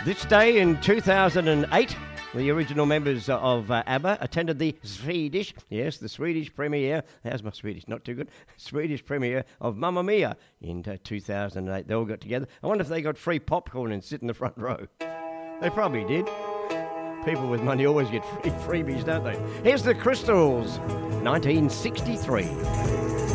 This day in 2008, the original members of ABBA attended the Swedish premiere. How's my Swedish? Not too good. Swedish premiere of Mamma Mia in 2008. They all got together. I wonder if they got free popcorn and sit in the front row. They probably did. People with money always get free freebies, don't they? Here's the Crystals, 1963.